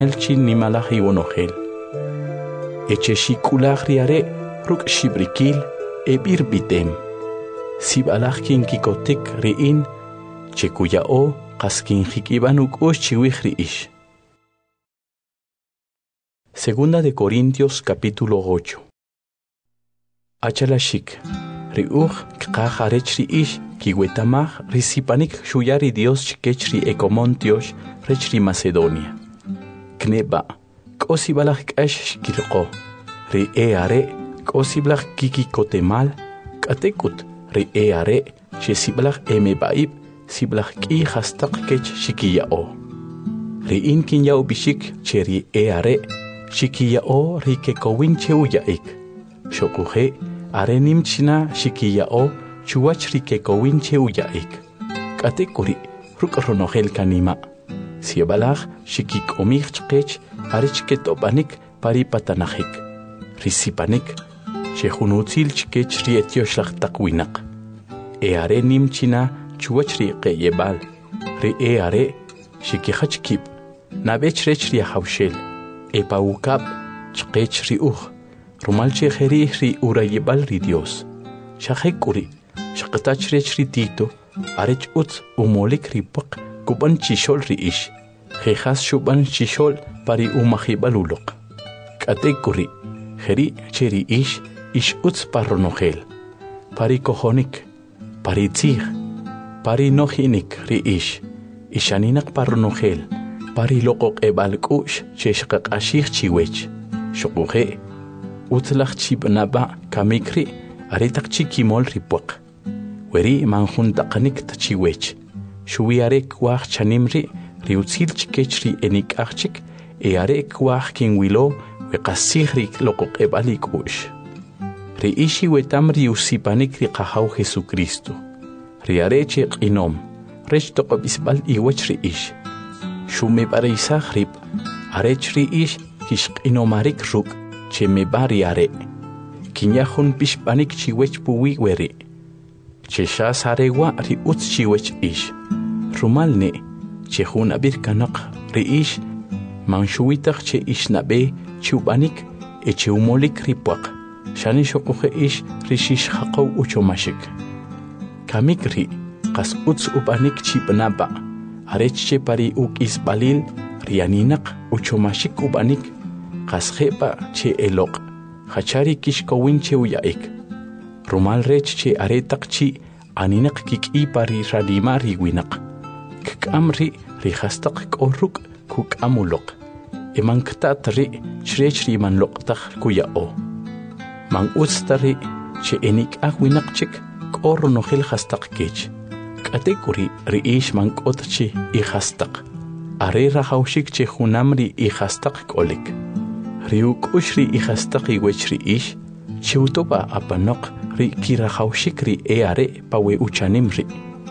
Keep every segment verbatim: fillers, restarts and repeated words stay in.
elchi nimala hiwonogel. Eche shikulach riare ruk shibrikil ebir bitem. Sibalach kin kikotik riin chekuya o kaskin hikibanuk osh chiwich riish. Segunda de Corintios capítulo ocho. Achalashik riuch kqajarech riish kiwetamach risipanik shuyari Dios chikech ri ekomontios rech ri Macedonia. Kneba kosibalach kash shkirqo ri eare kosibalach kikikotemal katekut ri eare shesibalach emebaib sibalach ki hastaq kech shikiyao ri inkin yau bishik cheri eare shikiyao ri kekowin cheuyaik shokuje arenim china shikiyao chuwach ri kekowin cheuyaik katekuri rukronogel kanima sibalach shikik omich chkech arich ketobanik pari patanahik risipanik shehunutzil chkech ri etioshlag takwinak eare nim china chuwach ri qeyebal ri eare shikihachkib nabech rech ri hawshel epaukab chkech ri uj rumal chejeri ri urayebal ri Dios shahekuri shaqtach rech ri tito arech utz umolik ri pak kuban chishol ri ish jejas shuban chishol pari umahibalulok katekuri jeri cheri ish ish utz parronogel pari kohonik pari tzig pari nohinik ri ish ishaninak parronogel pari lokok ebalkush cheshqaqashig chiwech shokuje utzlach chibnaba kamikri aretak chikimol ripuak weri manjuntaqanik tachiwech shuwiarek waj chanimri riutzil chikech ri enik achik earek waj kinwilo weqasig ri lokok ebalikush ri ishi wetam ri usipanik ri qahaw Jesucristo ri areche qinom rech toqobisbal iwech ri ish shume bareisag rib arech ri ish kishqinomarik ruk cheme bariare kinyahun pishpanik chiwech puwi weri cheshas arewa ri utz chiwech ish rumalne chehun abir kanak ri ish manshuitach che ishnabe chubanik echeumolik ripuak shani shokuje ish rishish haqaw uchomashik kamikri qas utz ubanik chibnaba arech che pari uk isbalil rianinak uchomashik ubanik qas jepa che elok hachari kishkowin che uyaik rumal rech che aretak chi aninak kiki pari radima riwinak kkamri rihastaq korruk kukamulok emanktatri chrech riman loktak kuyao man ustari che enik ahwinakchik korro nogel hastaq kech katekuri riish man kotchi i hastaq are rahawshik che hunamri i hastaq kolik riuk ushri i hastaq i wechri ish cheutoba apanok ri kirahawshik ri eare pawe uchanimri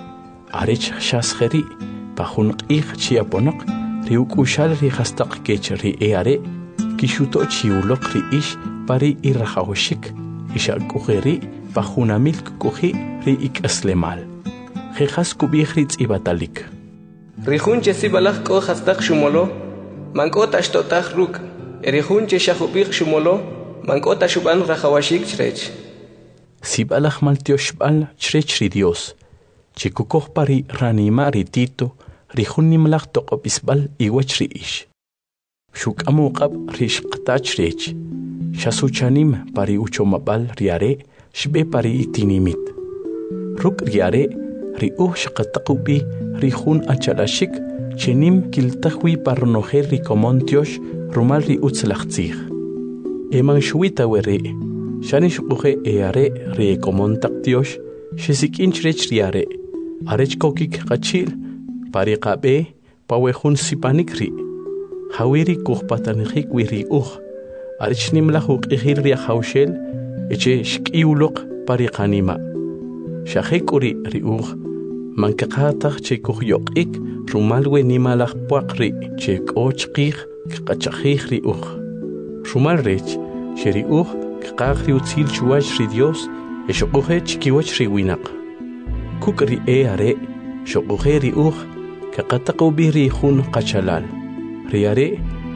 arech shaskheri pahunq ih chiaponok riuk ushal ri hastaq kech ri eare kishuto chiulok ri ish pari i rahawshik ishakujeri pahunamil kuji ri ikaslemal jejas kubihritz ibatalik rihunche sibalach ko hastaq shumolo mankota ashtotaj ruk erihunche shahubig shumolo mankota shuban rahawashik chrech sibalach maltioshbal chrech ri Dios chikukoj pari ranima ri tito rihunimlach toqopisbal iwach ri ish shukamuqab rishqtach rech shasuchanim pari uchomabal riare shbe pari itinimit ruk riare ri uj shqataqubi rihun achalashik chenim kiltahwi parnojer ri komontiosh rumal ri utzlachtzig eman shuita were shani shquje eare ri komontaktiosh shesikinch rech riare arech kokik qachil pari qabe pawehun sipanik ri hawiri kuhpatanijik wiri uj arech nimlahuk ihir ri hawshel eche shkiulok pari qanima shahekuri ri uj mankaqataq che kuhyokik rumalwe nimalaj puaqri che k'ochqij kqachajij ri uj rumal rech sheri uj kqaj ri utzil chuwach ri Dios e shoquje chikiwach ri winaq kuk ri eare shoquje ri uj kaqataqu bi ri jun qachalal ri are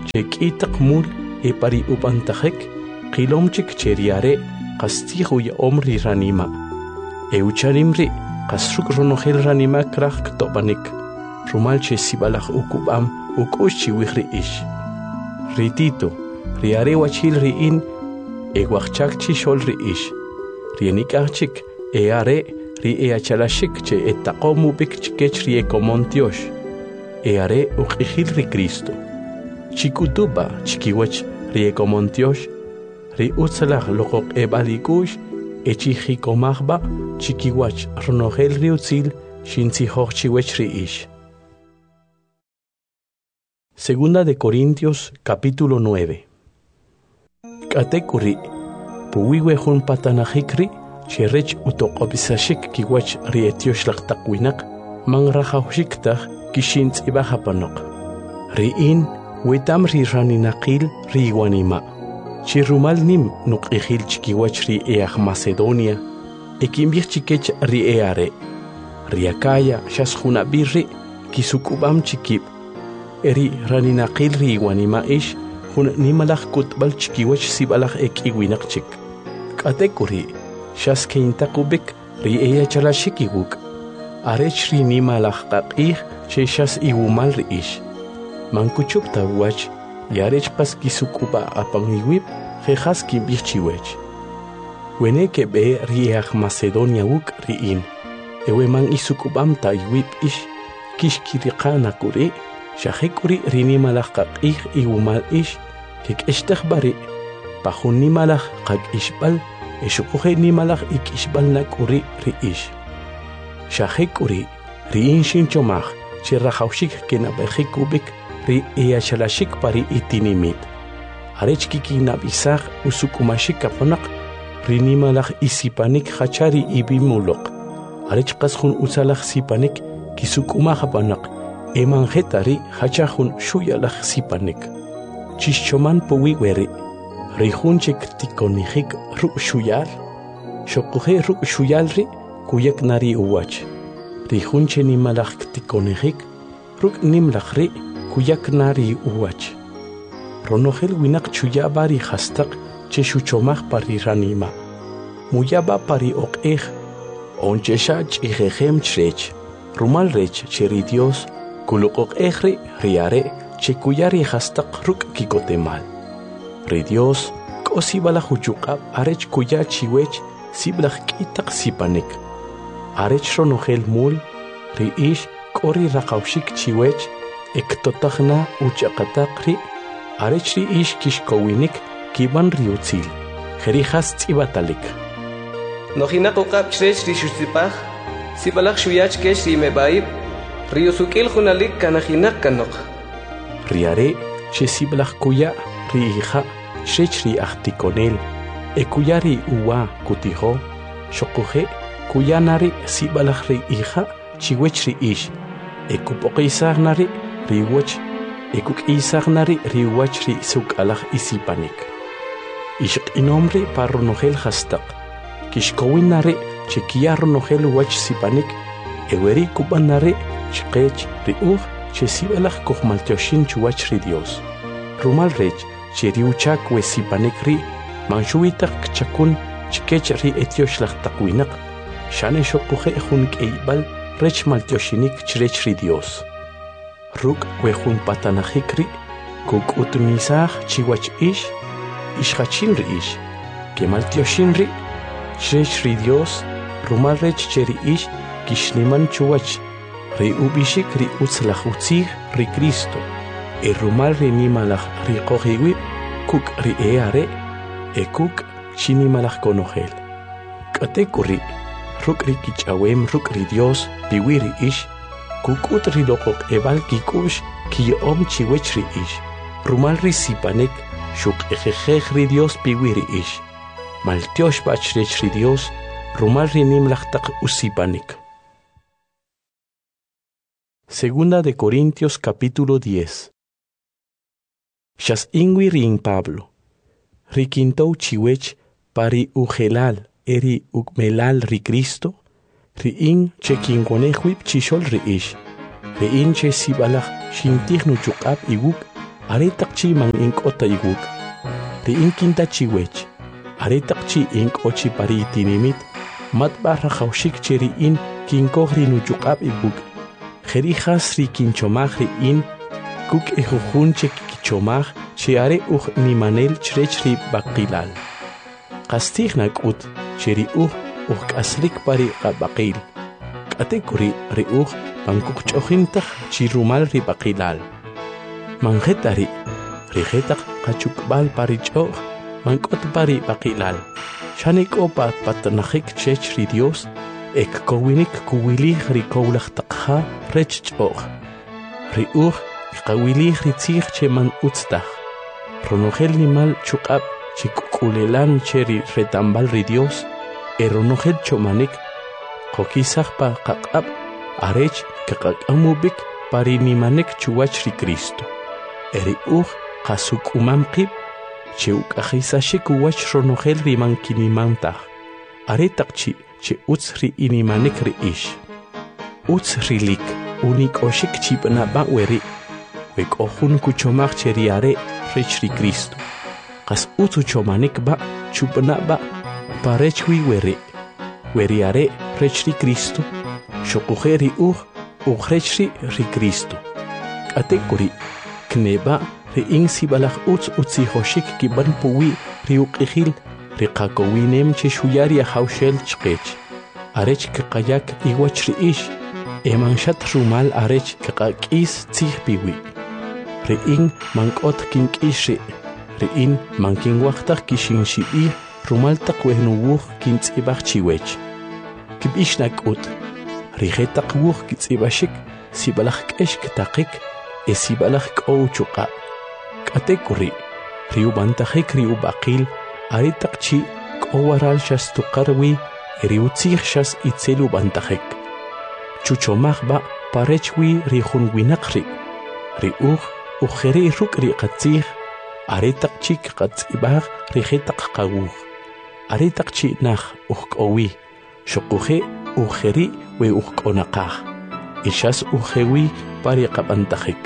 chek'itak mul epari upantajek qilomchik cheriare qastijo ya omri ranima eucharimri qasruk ronogel ranima kraq topanik rumal che sibalaj ukubam ukushi wihri ish ritito riare wachil riin ewachchak chi shol ri ish rienikachik eare ri eachalashik che etaqomu bik chikech ri ekomontiosh eare uqihil ri Cristo chikutuba chikiwach ri ekomontiosh ri utsalah loqoq ebalikush echijikomajba chikiwach ronogel ri utzil shintzihoj chiwech ri ish. Segunda de Corintios capítulo nueve. Katekuri puwiwe hun patanajikri cherech utoqobisashik kiwach ri etiosh laqtaqwinak mangrajawshiktaj kishintz ibajapanok riin wetam ri raninaqil ri wanima chirumal nim nuqihil chikiwach ri eaj Macedonia ekimbich chikech ri eare ri akaya shas hunabirri kisukubam chikib eri raninaqil ri wanima ish hun nimalaj kutbal chikiwach sibalaj ekiwinak chik katekuri shas keintaqubik ri eya chalashikiguk arech ri nimalaj qaqih che shas iwumal ri ish mankuchupta wach yarech pas kisukuba apangiwib jejas kimbichiwech wene ke be ri eaj Macedonia wuk riin ewe man isukubam ta iwib ish kishkiriqana kuri shahikuri rinimalaj qaqih iwumal ish kik ishtakhbari pahun nimalaj qaq ishbal eshukuhe nimalaj ik ishbal nakuri ri ish shahikuri riin shinchomaj chirrajawshik kenabejikubik ri eachalashik pari itinimit arech kikinabisaj usukumashik kapanaq rinimalaj isipanik hachari ibimuloq arech qasjun usalaj sipanik kisukumajapanaq emanjetari hachajun shuyalaj sipanik chishchoman puwiweri rijunchik tikonijik ruk shuyal shokuje ruk shuyalri kuyak nari uwach rijunche nimalaj tikonijik ruk nimlajri kuyak nari uwach ronogel winak chuyabari hastaq che shuchomaj pari ranima muyaba pari oqej onchesha ch'ijejem chrech rumal rech cheri Dios kuluqoq ejri riare che kuyari hastaq ruk kikotemal ri Dios k'osibala huchuqab arech kuya chiwech siblaj k'itaq sipanik arech ronogel mul ri ish k'ori raqawshik chiwech ektotajna uchaqataqri arech ri ish kishkowinik kiban ri utzil jerijas tz'ibatalik nojinaq uqab chrech ri shutzipaj sibalaj shuyach kech ri mebaib ri usukil junalik kanajinaq kanoq riare che siblaj kuya ri hija chrech ri ajtikonel e kuya ri uwa kutijo shokuje kuya nari sibalaj ri hija chiwech ri ish e kupoqisaj nari ri wach e kuk'isaj nari ri wach ri suk'alaj isipanik ixq'inomri pa ronogel hastaq kixkowin nari che kiya ronogel wach sipanik eweri kuban nari chqech ri uj che sibalaj kojmaltioxin chuwach ri Dios rumal rech che ri uchak we sipanik ri manshuitaq kchakun chkech ri etiosh lajtaqwinaq shane shokuje jun k'eybal rech maltioxinik chrech ri Dios ruk we jun patanajik ri kuk'utnisaj chiwach ish ishqachin ri ish kemaltioxin ri chrech ri Dios rumal rech che ri ish kishniman chuwach ri ubishik ri utzlaj utzij ri Cristo e rumal ri nimalaj ri qojiwib kuk ri eare e kuk chinimalaj konogel k'atekuri ruk ri kich'awem ruk ri Dios piwi ri ish kuk'ut ri loqoq ebal kik'ux kiyom chiwech ri ish rumal ri sipanik shuk'ejejej ri Dios piwi ri ish maltiox bachrech ri Dios rumal ri nimlaj taq usipanik. Segunda de Corintios capítulo diez. Shas ingwi rin Pablo. Rikintou chiwech pari ujelal eri ukmelal ri Cristo. Riin che kingonejwip chishol ri ish. Riin che sibalaj shintij nuchukab iwuk aretaqchi man ink'ota iwuk ri inkinta chiwech aretaqchi ink'ochi pari itinimit matb'a rajawxik che ri in kinkoj ri nuchuq'ab' iwuk jerijas ri kinchomaj ri in kuk ejujun che kichomaj che are uj nimanel chrech ri baqilal qastij nak'ut che ri uj uj k'aslik pari qabaqil k'atekuri ri uj mankuj ch'ojintaj chi rumal ri baqilal manjetari ri jetaq qachukb'al pari ch'oj mank'ot pari baqilal xanik'opa patnajik chech ri Dios ek kowinik kuwilij ri kowlaj taqja rech ch'oj ri uj qawilij ri tzij che man utztaj ronojel nimal chuq'ab chi k'ulelan che ri retambal ri Dios e ronojel chomanik qokisaj pa qaq'ab arech kaq'amubik pari nimanek chuwach ri Cristo eri uj qasuk'umam qib che uk'ajisashik uwach ronojel ri mankinimantaj aretaqchi che utz ri inimanek ri ish utz rilik unik'oxik chib'naba' weri wek'ojun kuchomaj che ri are rech ri Cristo qas utz uchomanik ba' chub'naba' parech wi weri weri are rech ri Cristo xoquje ri uj uj rech ri ri Cristo k'atekuri kneba' ri in sib'alaj utz utzijoxik kib'an puwi ri uq'ijil ri qakowinem che xuyar yajawxel chqech arech kaqayak iwach ri ix emanshat rumal arech kaqak'is tzij piwi ri in mank'ot kink'ix ri ri in mankinwajtaj kixinxib'ij rumal taq wejnuwuj kintz'ib'aj chiwech kib'ix nak'ut ri jetaq wuj kitz'ib'axik sib'alaj k'ex ktaqik e sib'alaj k'ow chuq'a' k'atekuri ri ub'antajik ri ub'aqil aretaqchi k'o waral xastuqar wi ri utzij xas itzel ub'antajik chuchomaj ba' parech wi ri jun winaq ri ri uj ujeri ruk' ri qatzij aretaqchi qatz'ib'aj ri jetaq qawuj aretaqchi naj uj k'owi xoquje ujeri we uj k'onaqaj y xas ujewi pari qab'antajik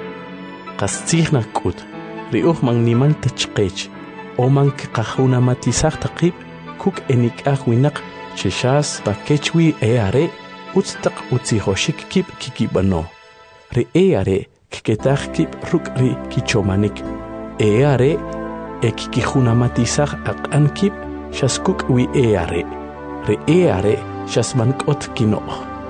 qas tzij nak'ut ri uj man nimal tachqech o man kqajunamatizaj taqib kuk enik'aj winaq che xas pakechwi e are utz taq utzijoxik kib' kikib'ano ri e are kketaj kib' ruk' ri kichomanik e are e kikijunamatizaj aq'an kib' xas kuk' wi e are ri e are xas mank'ot kino'j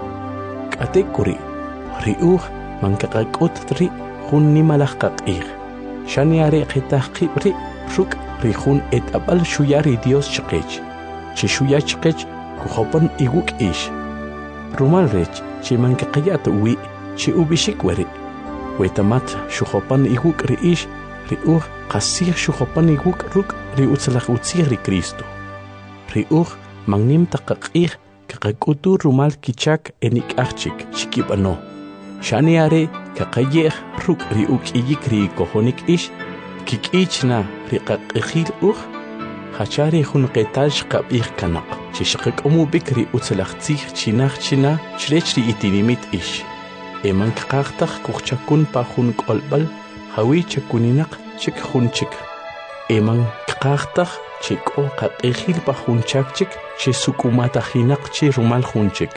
k'atekuri ri uj man kaqak'ut ri jun nimalaj qaq'ij xani are qetaj qib' ri ruk' ri jun et'ab'al xuyar ri Dios chqech che xuya chqech kujopan iwuk' ix rumal rech che man kaqayat wi che ub'ixik weri wetamat xujopan iwuk' ri ix ri uj qasij xujopan iwuk' ruk' ri utzlaj utzij ri Cristo ri uj man nim taqaq'ij kaqak'utu rumal kichak enik'ajchik xikib'ano xani are kaqayej ruk' ri uk'iyik ri kojonik ix kik'ichna ri qaq'ijil uj hachari jun qetal xqab'ij kanaq che xqak'omubik ri utzlaj tzij chinaj china chrech ri itinimit ix eman kaqajtaj kujchakun pa jun k'olb'al jawi chakuninaq chik jun chik eman kaqajtaj che k'o qaq'ijil pa jun chak chik che suk'umatajinaq che rumal jun chik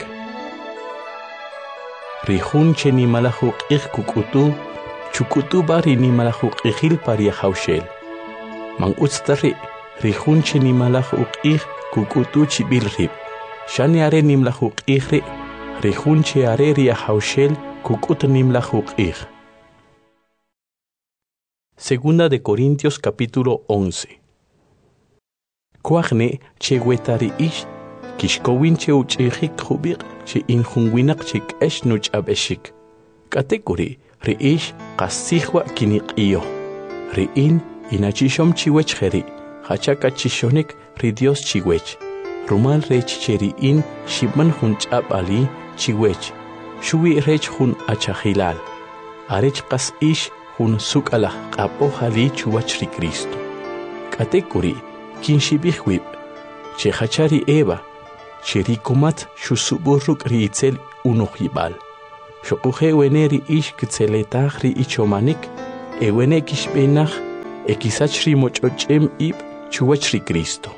ri jun che nimalaj uq'ij kuk'utu chuk'utu ba ri nimalaj uq'ijil par yajawxel man utz ta ri ri jun che nimalaj uq'ij kuk'utu chib'il rib' xani are nimlaj uq'ij ri ri jun che are ri yajawxel kuk'ut nimlaj uq'ij Segunda de Corintios capítulo once Kuajne che wetari ish kishkowin che uch'ijik jubiq che injunwinaq che k'ex nuch'ab'exik k'atekuri ri ish qasijwa kiniq'iyo ri in inachishom chiwech jeri hachaka chishonik ri Dios chiwech rumal rech che ri in shibman jun ch'ab'ali chiwech shuwi rech jun achajilal arech qas ish jun suk'alaj q'ab'ojali chuwach ri Cristo k'atekuri kinxib'ij wib' che hachari Eva che ri kumat xusub'uj ruk' ri itzel unojib'al xoquje wene ri ix kitzeletaj ri ichomanik ewene kishbenach ekisach ri mochochem ib chuwach ri Cristo.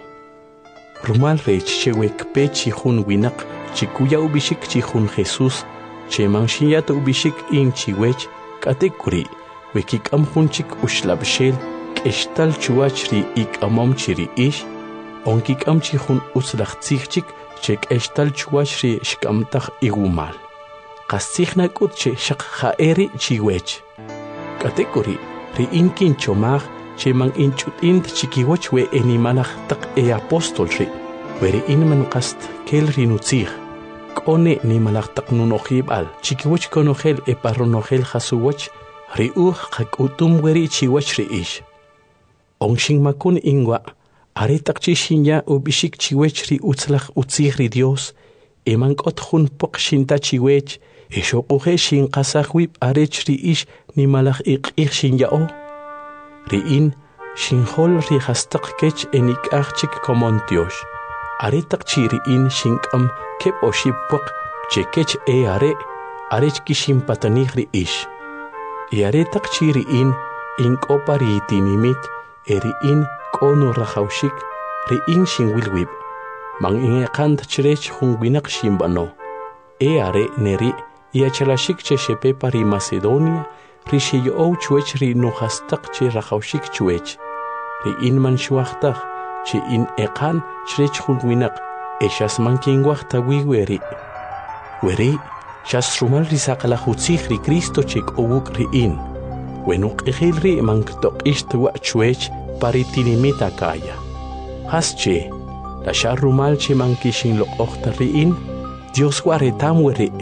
Rumal rech chewek pechi hun winak chikuya ubishik chihun Jesus cheman shiyat ubishik in chiwech katekuri wekik amhunchik ushlabshel keshtal chuwach ri ik amom chiri ish onkik amchihun uslach tsichchik chek eshtal chuwach ri shkamtach igumal qasikhna kut che shaq khaeri chiwech katekuri ri inkin chomag cheman inchut int chikiwach we enimalach tak e apostol ri weri inman qast kel rinutzig kone ni malach tak nunokhib al chikiwach konokhel e paronokhel khasuwach ri u qakutum weri chiwach ri ish ongshing makun ingwa are tak chishinya ubishik chiwech ri utzlach utzig ri Dios eman kot khun poqshinta chiwech e shoqohe shin qasaqwib arech ri ish ni malach iq shinya o ri in shinhol ri hastaq kech enik archik komontiosh are tak chiri in shinkam kep oshipok chekech e are arech kishim patani ri ish e are tak chiri in in kopari tinimit eri in kono rahaushik ri in shingwilwib mang inge kant chirech hungwinak shimbano e are neri iachalashik che shepe pari Macedonia rishi yo chuech ri no hastaq che rahaushik chuech ri in man shuachtaq che in eqan chrech hungwinak eshas man kingwachta wiweri weri chas rumal risaqala hutzig ri Cristo chek owuk ri in wenuk ikhil ri man ktok ishtwa chuech paritinimita kaya hasche la sharumal che man kishin lo okhta ri in Dios waretam weri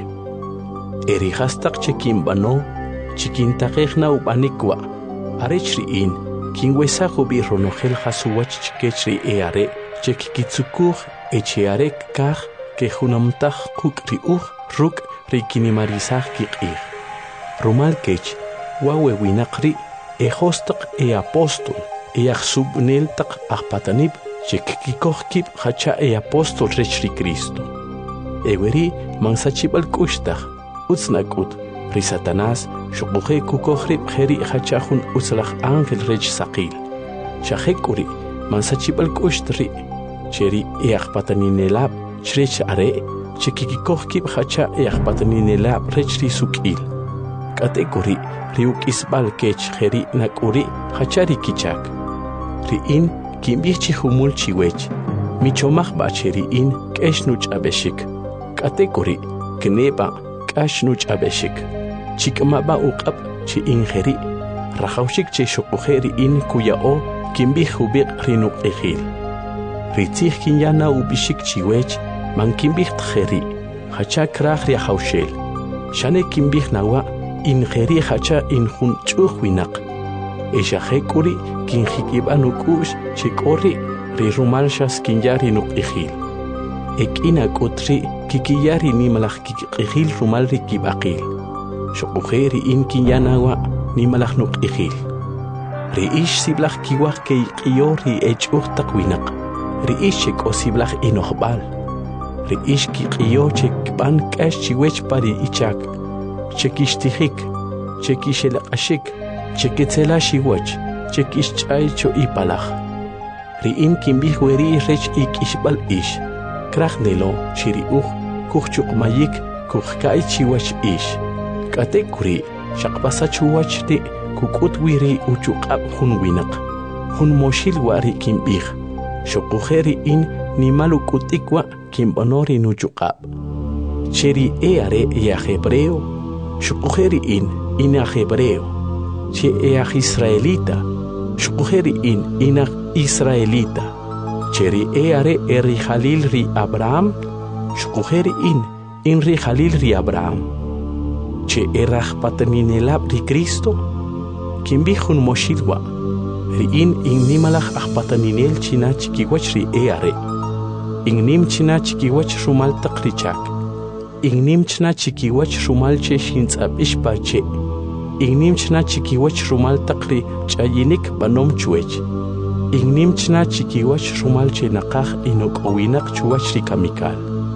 eri hastaq che kimbano chikintaqekhna ubanikwa arechri in kingwesa khubi ronokhel khasuwach chikechri eare chekikitsukur echiare kah ke hunamtaq kukri uh ruk rikinimarisaq kiqir rumal kech wawe winaqri e hostaq e apostol e akhsubnel taq aqpatanib chekikikohkib hacha e apostol rechri Cristo eweri mansachibal kushtaq utsnakut ri Satanás shuqohe kukohrib kheri khachahun uslakh ángel rech saqil shahekuri mansachibal kushtri cheri eaqpataninelab chrech are chekikikohkib khacha eaqpataninelab rechri sukil katekuri riuk isbal kech kheri nakuri khachari kichak ri in kimbichi humul chiwech michomach bacheri in keshnuch abeshik katekuri kneba kashnuch abeshik chikmaba uqab chi injeri rahaushik che shuqujeri in kuyao kimbi hubiq rinuk ekhil ritzig kinyana ubishik chiwech man kimbi tkheri hacha krah ri haushel shane kimbi nawa injeri hacha injun chuhwinaq eshahekuri kinjikibanukush chikori ri rumalshas kinyari nuk ekhil ekina kutri kikiyari ni malakh kikihil rumal ri kibaqil shuqujeri in kinyanawa ni malakh nuk ikhil ri ish siblakh kiwah ke qiyori echuh taqwinaq ri ish ko siblakh inohbal ri ish ki qiyo chek ban kash chiwech pari ichak chekishtihik chekishelaqashik cheketsela shiwach chekish chay cho ipalakh ri in kimbi weri rech ikishbal ish krachnelo chiri uh kuchuk mayik kuchkai chiwach ish katekuri shaqpasa chuwach de kukut wiri uchuqab hun winaq hun moshil wari kimbih shuqujeri in nimalu kutikwa kimbanori nuchuqab cheri eare ya hebreo shuqujeri in ina hebreo che ea israelita shuqujeri in ina israelita cheri eare eri Khalil ri Abraham shuqujeri in in ri Khalil ri Abraham che erach pataninelab ri Cristo kimbihun moshilwa ri in in nimalach achpataninel china chikiwach ri eare in nim china chikiwach rumal taqrichak in nim china chikiwach rumal che shintzab ishparche in nim china chikiwach rumal taqri chayinik banom chuech in nim china chikiwach rumal che naqach inok owinaq chuwach ri kamikal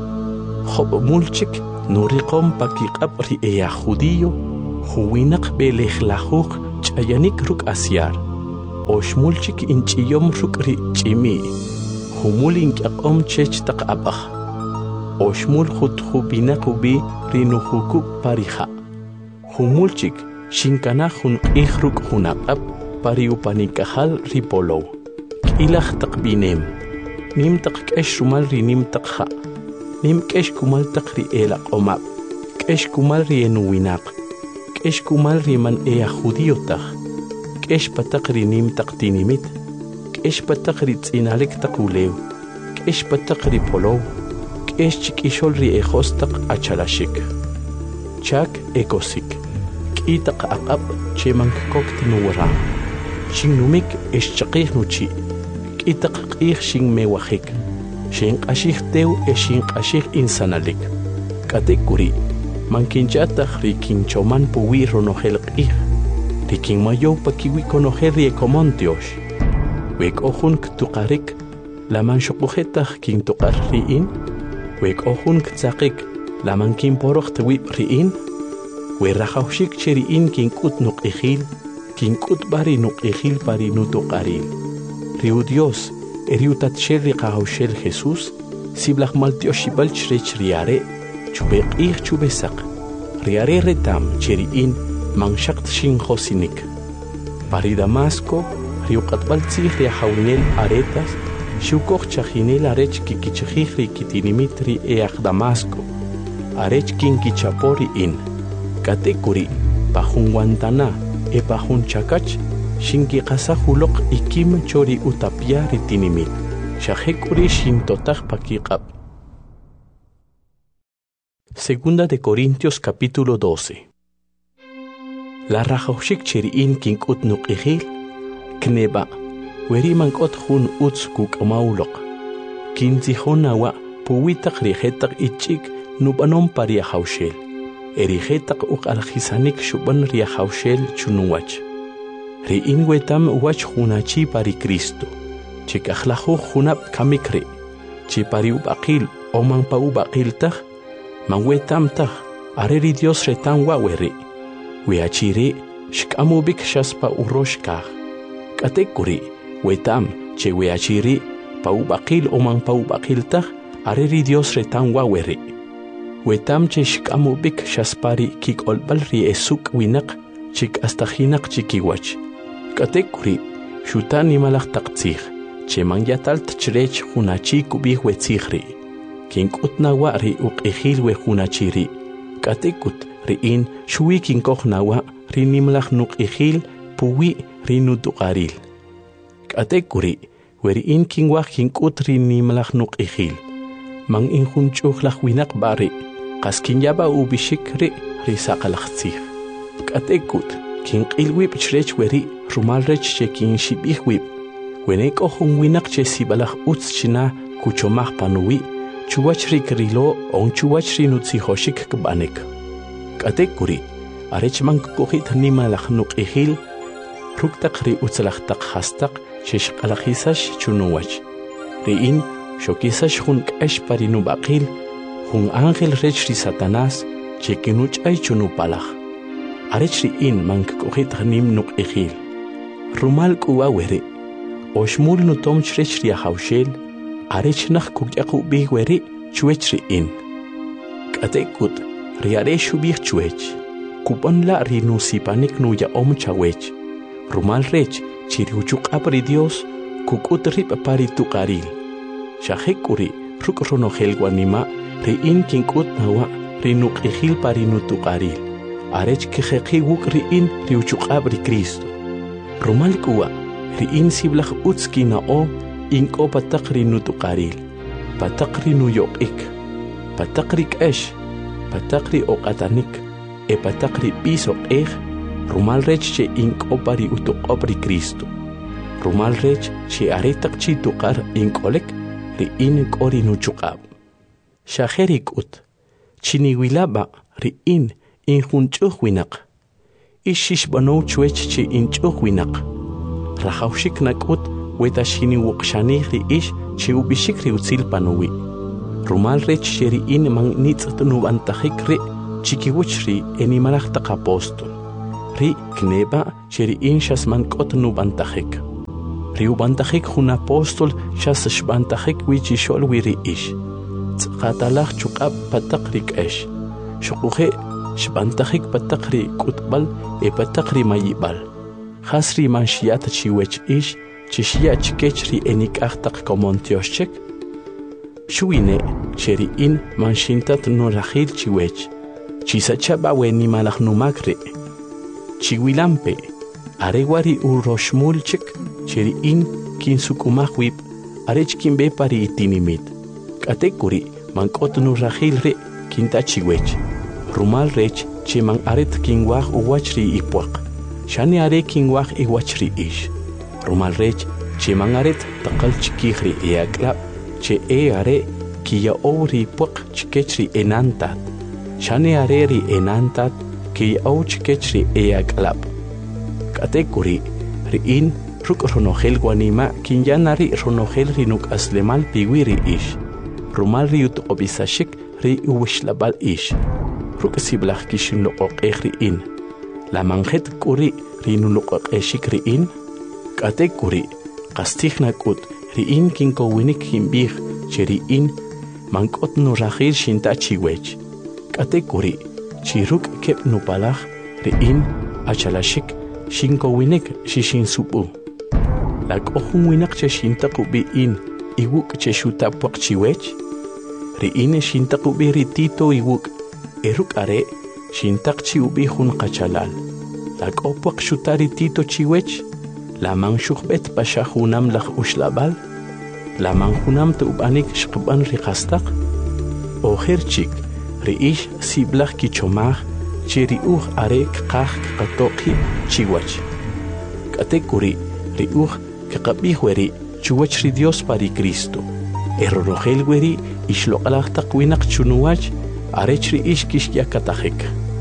khob mulchik nuriqom pakiqab ri eya judío huwinaq belejlajuq ch'ayanik ruk' asyar oxmulchik inch'iyom ruk' ri ch'imi humul ink'aq'om chech taq ab'aj oxmul jutjubinaq ubi rinujukup parija humulchik xinkanaj jun q'ij ruk' jun aq'ab pari upanikajal ripolow k'ilaj taq binem nim taq k'ex rumal ri nim taq ja' nim k'ex kumal taq ri elaq'omab k'ex kumal ri enuwinaq k'ex kumal ri man eya judío taj k'ex pataq ri nim taq tinimit k'ex pataq ri tz'inalik taq ulew k'ex pataq ri polow k'ex chik'ixol ri ejos taq achalashik chak ekosik k'i taq aq'ab cheman kokt nuwara xinumik ex chaqij nuchi k'i taq q'ij xinmewajik xinq'axij tew e xinq'axij insanalik k'ate kuri mankinch'ataj ri kinchoman puwi ronojel q'ij ri kinmayow pakiwi konojel ri ekomontiox wek'ojun ktuqarik laman xoqojetaj kintuqar ri'in wek'ojun ktzaqik laman kinporoj tewib ri'in we rajawxik che ri'in kink'ut nuq'ijil kink'ut bari nuq'ijil pari nutuqaril riu Dios eriu tatxel ri qajawxel Jesús siblaj maltioxibal chrech riare chube q'ij chube saq riare retam che ri'in manxaqt xinjosinik pari Damasco riu qatbal tzij ri ajawinel aretas xiukoj chajinel arech kikichajij ri kitinimit ri eaj Damasco arech kinkichapo ri'in k'ate kuri pajun wantana e pajun chakach xinkiqasaj uloq ikim chori utapia ri tinimit xaje k'uri xintotaj pakiq'ab. Segunda de Corintios capítulo doce. La rajawxik che ri'in kink'ut nuq'ijil kneba weri mank'ot jun utz kuk'amawloq kintzijun nawa puwi taq rije taq ich'ik nub'anom pa riajawxel erije taq uq'aljisanik xub'an riajawxel chunuwach ri'in wetam wach junachi pari Cristo che k'ajlajuj junab' kamik ri' che pari ub'aqil o man pa ub'aqil taj man wetam taj are ri Dios retam wa we ri' we achi ri' xk'amubik xaspa urox kaj k'ate kuri wetam che we achi ri' pa ub'aqil o man pa ub'aqil taj are ri Dios retam wa we ri' wetam che xk'amubik xaspari kik'olb'al ri esuk' winaq che k'astajinaq chikiwach k'ate kuri xutan nimalaj taq tzij che man yatalt chrech junachi kub'ij we tzij ri' kink'ut nawa ri uq'ijil we junachi ri' k'ate kut ri'in xuwi kinkoj nawa ri nimlaj nuq'ijil puwi ri nutuqaril k'ate kuri we ri'in kinwaj kink'ut ri nimlaj nuq'ijil man injunch'uj laj winaq b'a ri' qas kinyaba ub'ixik ri' ri saqalaj tzij k'ate kut kinq'il wib' chrech we ri' rumal rech che kinxib'ij wib' wene k'o jun winaq che sib'alaj utz china kuchomaj panuwi chuwach ri krilo o chuwach ri nutzijoxik kb'anik k'ate kuri arech man kukujit nimalaj nuq'ijil ruk' taq ri utzlaj taq jastaq che xq'alajisax chunuwach ri'in xokisax jun k'ex pari nub'aqil jun ángel rech ri Satanás che kinuch'ay chunupalaj arech ri'in man kukujit nim nuq'ijil rumal k'uwa we ri' oxmul nutom chrech ri ajawxel arech naj kuky'aq ub'ij we ri' chwech ri'in k'ate kut ri are xub'ij chwech kub'on la' ri nusipanik nuya'om chawech rumal rech chi ri uchuq'ab' ri Dios kuk'ut rib' pari tuqaril xaje k'uri ruk' ronojel wanima' ri'in kink'ut nawa' ri nuq'ijil pari nutuqaril arech kijeqi wuk' ri'in ri uchuq'ab' ri Cristo rumal k'uwa ri'in siblaj utz kina'o ink'o pataq ri nutuqaril pataq ri nuyoq'ik pataq ri k'ex pataq ri oq'atanik e pataq ri b'is oq'ej rumal rech che ink'o pari utuq'ob' ri Cristo rumal rech che are taq chi tuqar ink'olek ri'in k'o ri nuchuq'ab' xaje ri k'ut chiniwilaba' ri'in injunch'uj winaq ixixb'anow chwech che inch'uj winaq rajawxik nak'ut weta xiniwuqxanij ri ix che ub'ixik ri utzil panuwi rumal rech che ri'in man nitz't nub'antajik ri' chikiwach ri enimalaj taq apóstol ri kneba cheri in shas man kot nu bantajek. Ri u bantajek jun apostol shas shbantajek wichi shol wiri ish. Tqatalach chuqab patak rik ish. Shukuhe shbantajek patak ri kutbal e patak ri mayibal. Hasri man shiat chiwech ish chishia chikech ri enik achtak komontioshchek. Shuine cheri in man shintat no rachil chiwech. Chisachaba weni malach numakre. Chiwilampe, arewari uroshmulchik, cheri in kin sukumahwip, arech kimbe pari itinimit. Katekuri, mankot nu rahilre, kinta chiwech. Rumal rech, che man aret kingwach uwachri ipuak. Shani are kingwach iwachri ish. Rumal rech, che man aret takal chikihri eaklap, che e are kia ori ipuak chikechri enantat. Shani are ri enantat, ki au chikechri eaklap. Katekuri, riin ruk ronogel guanima, kinyanari ronogel rinuk aslemal piwiri ish. Rumal riut obisashik ri uwishlabal ish. Ruk siblach kishin loqoq riin. La manjet kuri rinu loqoq eshik riin. Katekuri, kastigna kut riin kinko winik himbih cheriin mankot no rachil shinta chiwech. Katekuri, chiruk kep nupalach riin achalashik shinko winek shishin supu. Lak ohun winak che shinta kubi in iwuk che shuta puak chiwech. Riin shinta kubi ritito iwuk eruk are shintak chi ubi hun kachalal. Lak opuak shuta ritito chiwech. La man shukbet pasha hunam lach ushlabal. La man hunam te ubanik shkban rikastak. Oher chik riish siblach kichomach chiriuch are kach katoki chiwach. Katekuri riuch kakabihweri chuwach ri Dios pari Cristo. Errorogel weri ishloqalach takwinak chunuwach arech riish kishyakatajek.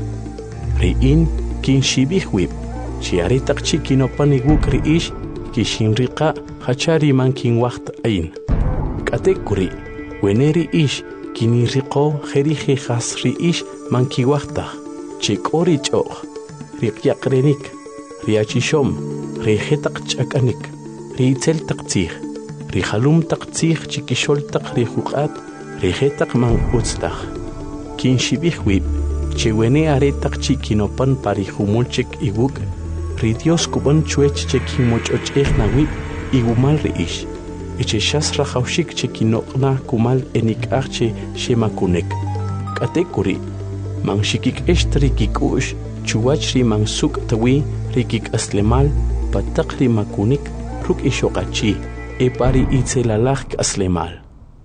Riin kin shibihwib chi aretak chikinopan iguk riish kishinriqa hachari man kin wacht ain. Katekuri weneri ish kini riqo jerije has riish man kiwachtach. Chikori choch, riqyaqrenik, riachishom, rijetak chakanik, riitzel taktzih, rijalum taktzih chikishol tak rijuqat, rijetak man utztach. Kin shibihwib, chewene aretak chikinopan parijumulchik iguk, ri Dios kuban chuech chekimochochej nawib igumal riish. Eche shas rajaushik chekinoqna kumal enikachche shemakunek. Katekuri, man shikik esht rikik ush, chuwach ri man suk tawi rikik aslemal, patak ri makunik, ruk ishokachi, e pari itzelalach aslemal.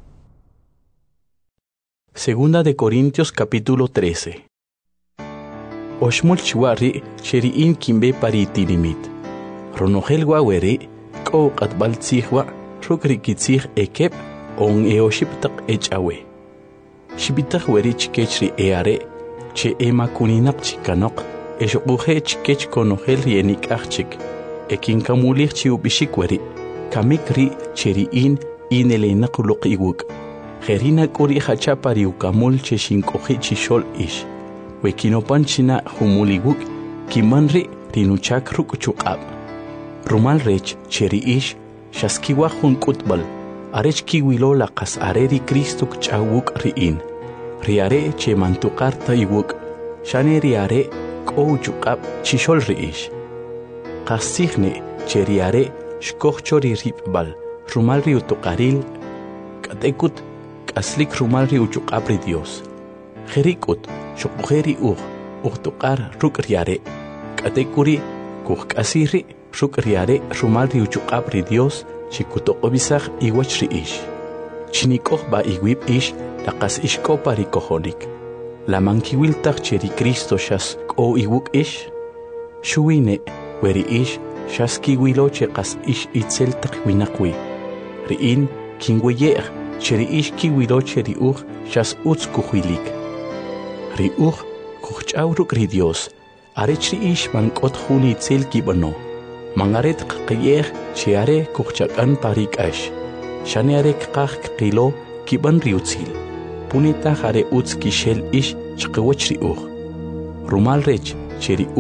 Segunda de Corintios capítulo trece. Oshmul chiwari sheriin kimbe pari tirimit. Ronogel waweri, ko katbal tzihwa, ruk rikitzih ekep, on eoshiptak echawe. Shibitak weri chikechri eare, che ema kuninak chikanok, eshokuhe chikech konogel rienik achik, ekin kamulich chiubishikweri, kamikri cheriin inelenak ulok iwuk. Gerina kuri hachapari ukamul che shinkohe chishol ish. Wekinopan china humuliguk, kimanri rinuchak ruk chukab. Rumal rech cheri ish, shaskiwa hun kutbal, arech kiwilo lakas areri Kristuk chawuk riin. Riare che mantukarta iwuk, shane riare kou chukab chishol riish. Kasihne che riare shkochori ripbal, rumal riutukaril, katekut kaslik rumal riuchukab ri Dios. Jerikut shukujeri ug, ugtukar ruk riare, katekuri kuj kasiri ruk riare rumal riuchukab ri Dios, chikutokobisach iwach riish. Chinikoh ba iwib ish, lakas ishko pari kohonik. La mankiwiltak cheri Cristo shas ko iwuk ish. Shuine, weri ish, shas kiwilo chekas ish itzel takwinakwi. Riin, kingweyer, cheri ish kiwilo cheri uch, shas utz kuhuilik. Ri uch, kuchawruk ri Dios, arech ri ish mankot huni itzel kibano. Mangaret kayer, cheare kuchakan parik ash. Shane kaq qilo kiban riutzil. Punita hare utz kishel ish chqewach riuch. Rumal rech cheri uch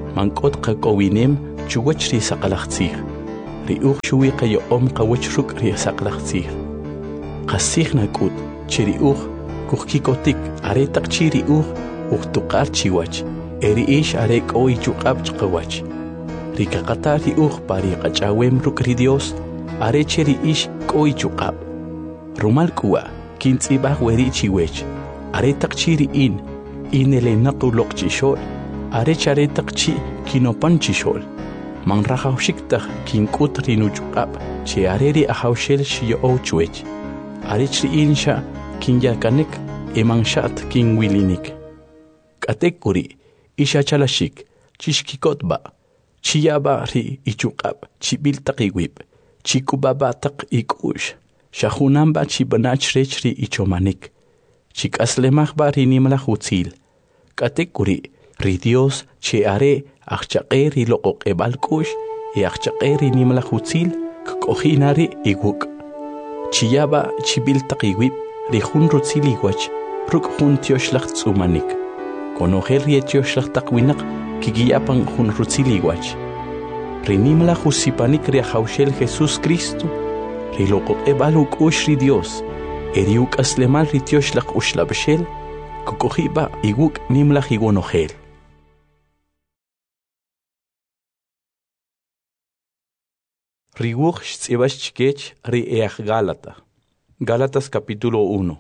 mank'ot qak'owinem chuwach ri saqalaqtzij ri uj xuwi qayo'om qawach ruk' ri saqlaqtzij qasij nak'ut chi ri uj kujkikotik are taq chi ri uj uj tuq'ar chiwach e ri ix are k'o ichuq'ab' chqawach ri kaqata ri uj pa ri qach'awem ruk' ri Dios are che ri ix k'o ichuq'ab' rumal k'uwa kintz'ib'aj weri chiwech are taq chi ri in inelenaq uloq chixol are chare taq chi kinopan chixol man rajawxik taj kink'ut ri nuchuq'ab' che are ri ajawxel xiyo'ow chwech are chri in xa kinyakanek e man xa't kinwilinik k'atek k'uri ixachalaxik chixkikotba chiyaba ri ichuq'ab' chib'il taq iwib' chikubaba taq ik'u'x xajunanba chib'anach rech ri ichomanik chik'aslemajba ri nimlaj utzil k'atek k'uri ri Dios che are ajchaq'e ri loq'oq'eb'al k'u'x e ajchaq'e ri nimlaj utzil kk'ojina ri iwuk' chiyaba chib'il taq iwib' ri jun rutzil iwach ruk' jun tioxlaj tz'umanik konojel ri tioxlaj taq winaq kikiyapan jun rutzil iwach ri nimlaj usipanik ri ajawxel Jesús Cristo ri loq'oq'eb'al uk'u'x ri Dios e ri uk'aslemal ri tioxlaj uxlab'xel kk'oji'b'a iwuk' nimlaj iwonojel ri wuj xtz'ib'ax chikech ri e aj Gálata Gálatas capítulo uno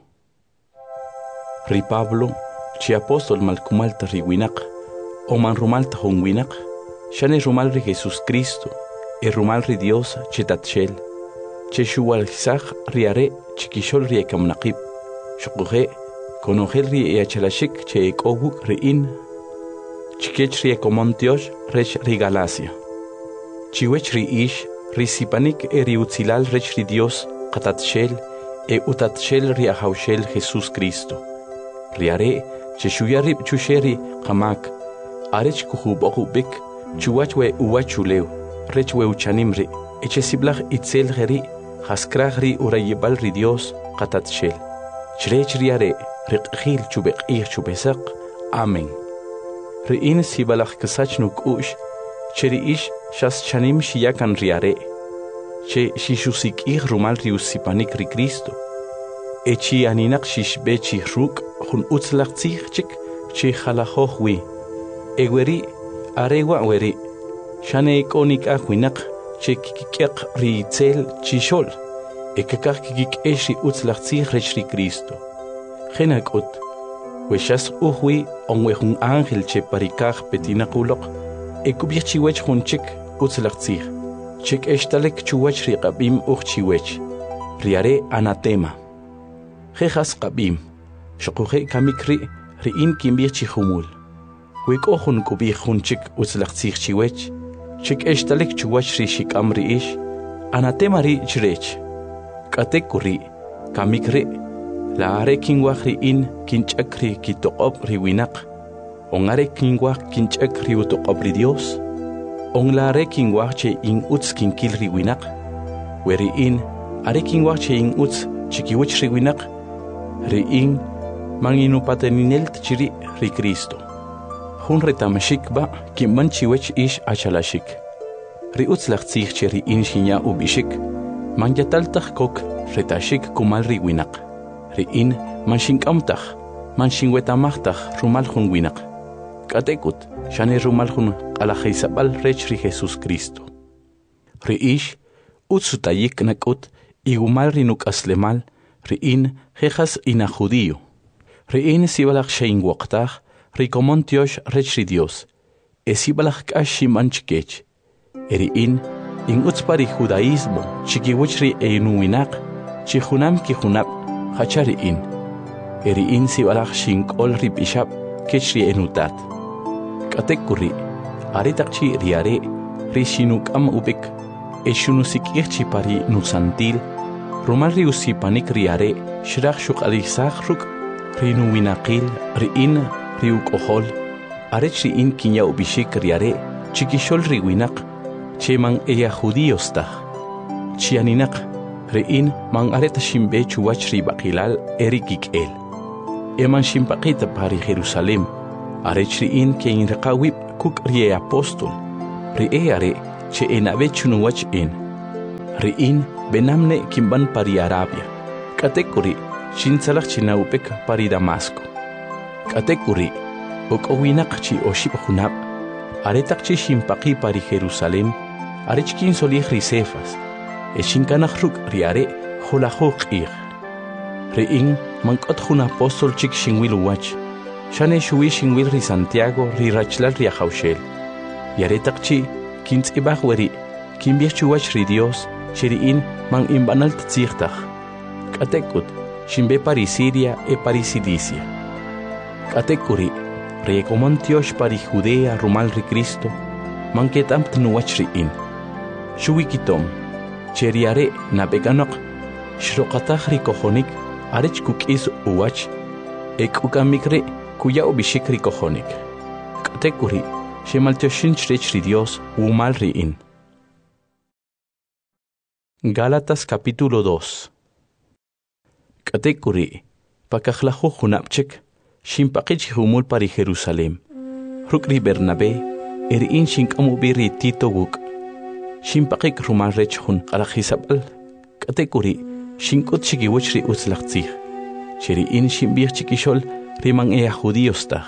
ri Pablo chi apóstol malkumalta ri winaq o man rumalta jun winaq xane rumal ri Jesús Cristo e rumal ri Dios che tatxel che xuwalsaj ri are chikixol ri ekamnaqib xuquje konojel ri e achalaxik che ek'owuk ri in chikech ri ekomontiox rech ri Galacia chiwech ri ix ri sipanik e ri utzilal rech ri Dios qatatxel e utatxel ri ajawxel Jesús Cristo ri are che xuyarib chuxeri qamak arech kujub'oqub'ik chuwach we uwachulew rech we uchanim ri e che siblaj itzel jeri jaskraj ri urayib'al ri Dios qatatxel chrech ri are ri q'jil chubeq'ij chubesaq amén ri in sibalaj kasach nuk'u'x che ri ix xas chanim xiyakan ri are che xixusik'ij rumal ri usipanik ri Cristo e chi aninaq xixb'e chij ruk' jun utzlaj tzij chik chi jalajoj wi e weri are wa' weri xane k'o nik'aj winaq che kikik'eq ri itzel chixol e kakaj kikik'ex ri utzlaj tzij rech ri Cristo jena k'ut we xas uj wi on we jun ángel che parikaj petinaq uloq e kub'ij chiwech jun chik utzlaj tzij chik extalek chuwach ri q'ab'im uj chiwech ri are anatema jejas q'ab'im xuquje kamik ri ri in kinb'ij chi jumul we k'o jun kub'ij jun chik utzlaj tzij chiwech chik extalek chuwach ri xik'am ri ix anatema ri chirech k'atek k'uri kamik ri la are kinwaj ri in kinch'ak ri kitoq'ob' ri winaq on are kinwaj kinch'ak ri utoq'ob' ri Dios on la are kinwaj che in utz kinkil ri winaq we ri in are kinwaj che in utz chikiwich ri winaq ri in man inupateninelt chiri ri Cristo jun retamashikba kinman chiwech ix achalaxik ri utzlaj tzij che ri in xinya ub'ixik man yataltaj kok retaxik kumal ri winaq ri in man xink'amtaj man xinwetamajtaj rumal jun winaq k'atekut xane rumal jun q'alajaysab'al rech ri Jesús Cristo ri ix utz sutayik nak'ut igumal ri nuk'aslemal ri in jejas ina judío ri in sibalaj xeinwoqtaj ri komon tiox rech ri Dios e sibalaj k'ax ximan chikech e ri in in utz pa ri judaísmo chikiwich ri einuwinaq chi junam ki junab' jacha ri in e ri in sibalaj xink'ol ri p'ixab' kech ri enutat k'atek k'uri are taq chi ri are ri xinuk'am ub'ik e xunusik'ij chi pa ri nusantil rumal ri usipanik ri are xraj xuq'alisaj ruk' ri nuwinaqil ri in ri uk'ojol arech ri in kinya ub'ixik ri are chikixol ri winaq che man eya judíos taj chi aninaq ri in man are ta xinb'e chuwach ri b'aqilal e ri kik'el e man xinpaqita pa ri Jerusalem arech ri in ke inriqa wib' kuk rie apostol, ri e are che enabe chunuwach en. Ri in benamne kimban pari Arabia, katekuri shinsalak chinaupek pari Damasco. Katekuri okowinak chi oshib hunab, aretak chi shimpaki pari Jerusalem, arechkin solih ri Cefas, e shinkanach ruk ri are holahok ir. Ri in mankot hun apostol chik shinwil uwach, shane shui shinwil ri Santiago ri rachlal ri ajaushel. Yaretak chi kins ibach weri, kimbiach chuwach ri Dios, shiri in man imbanal tzirtach. Katekut shimbe pari Siria e pari Cilicia. Katekuri rekomontiosh pari Judea rumal ri Cristo, man ketam tnuwach ri in. Shui kitom, cheriare nabeganok, shrokatach ri kohonik, arech kukis uwach, ek ukamikre kuya ubishik ri kohonik. Katekuri shemaltioshin chrech ri Dios umal ri in. Gálatas capítulo dos. Katekuri pakajlahu hunapchek shimpaqich humul pari Jerusalem. Rukri Bernabé er in shinkamubiri Tito wuk. Shimpaqik rumal rech hun alajisabal. Katekuri shinkut chikiwachri utzlachtzih. Cheri in shimbich chikishol riman ea judíostach.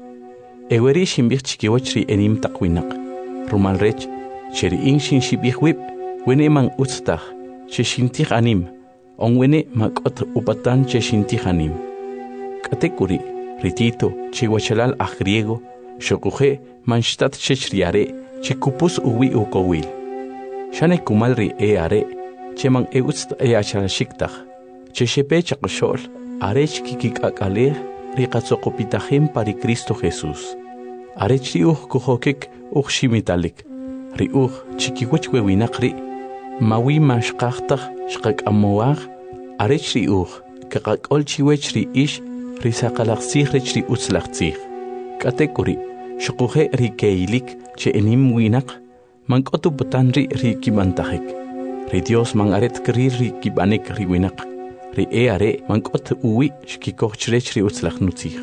Eweri shimbich chikiwachri enim takwinak. Rumal rech cheri in shinshibich wip. Wene man utztach, che shintich anim, on wene makot upatan che shintich anim. Katekuri, ritito, che wachalal a griego, shokuje manshtat che shriare, che kupus uwi ukowil. Shane kumalri e are, che man e utzt e achalashiktaj, che shepe chakoshol, arech kikik akale, rikatzokopitahim pari Cristo Jesús. Arech riuch kuhokik uch shimitalik, riuch chikiwachwe winakri, mawi mashqaqtaq shqak amoaq arechri uq kaqol chiwechri ish risaqalaqsih rechri utzlaqsih katekuri shuquje rikeilik che enim winaq manqotu butanri rikimantajik ri Dios man aret kri rikibanik riwinaq ri e are manqot uwi shkikochrechri utzlaqnutzih